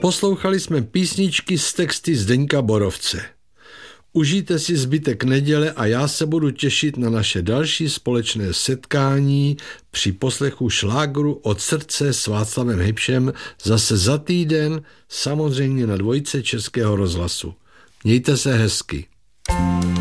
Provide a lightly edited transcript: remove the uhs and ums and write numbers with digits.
Poslouchali jsme písničky s texty Zdeňka Borovce. Užijte si zbytek neděle a já se budu těšit na naše další společné setkání při poslechu šlágru Od srdce s Václavem Hybšem zase za týden, samozřejmě na Dvojce Českého rozhlasu. Mějte se hezky.